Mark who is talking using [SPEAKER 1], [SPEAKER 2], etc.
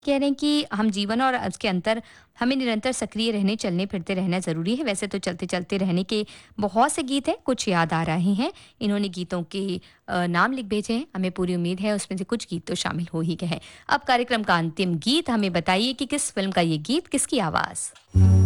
[SPEAKER 1] कह रहे हैं कि हम जीवन और उसके अंतर हमें निरंतर सक्रिय रहने, चलने-फिरते रहना ज़रूरी है। वैसे तो चलते-चलते रहने के बहुत से गीत हैं, कुछ याद आ रहे हैं। इन्होंने गीतों के नाम लिख भेजे हैं। हमें पूरी उम्मीद है उसमें से कुछ गीत तो शामिल हो ही गए हैं। अब कार्यक्रम का अंतिम गीत हमें बताइए कि किस फ़िल्म का ये गीत, किसकी आवाज़?